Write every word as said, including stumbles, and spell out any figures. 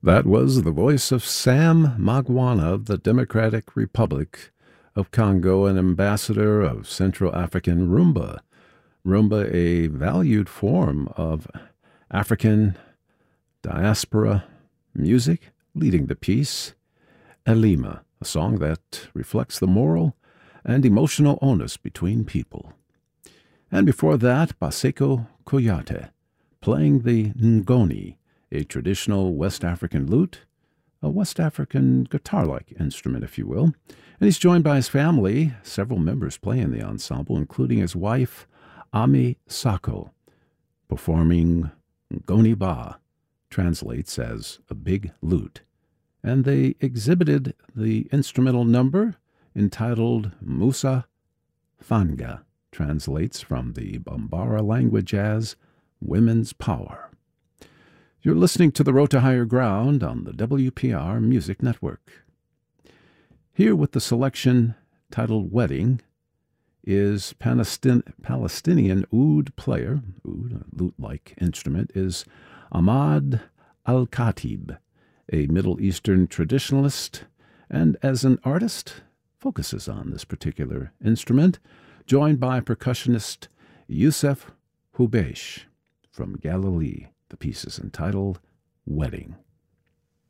That was the voice of Sam Magwana of the Democratic Republic of Congo, an ambassador of Central African Rumba. Rumba, a valued form of African diaspora music, leading the piece, Elima, a song that reflects the moral and emotional onus between people. And before that, Baseko Koyate, playing the ngoni, a traditional West African lute, a West African guitar-like instrument, if you will. And he's joined by his family. Several members play in the ensemble, including his wife, Ami Sako, performing Ngoni Ba, translates as a big lute. And they exhibited the instrumental number entitled Musa Fanga, translates from the Bambara language as Women's Power. You're listening to The Road to Higher Ground on the W P R Music Network. Here with the selection titled Wedding is Palestin- Palestinian oud player, oud, a lute-like instrument, is Ahmad Al-Khatib, a Middle Eastern traditionalist, and as an artist focuses on this particular instrument, joined by percussionist Youssef Hubeish from Galilee. The piece is entitled Wedding.